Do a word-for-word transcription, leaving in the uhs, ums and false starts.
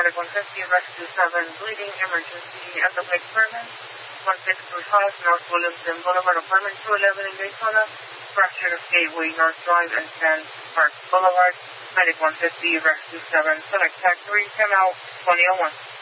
Medic one fifty, Rescue seven, bleeding emergency at the Lake Permit, one six three five, North Williamson Boulevard, apartment two eleven in Daytona, fracture of Gateway, North Drive, and Sands Park Boulevard. Medic one fifty, Rescue seven, select tag three, ten out, twenty oh one.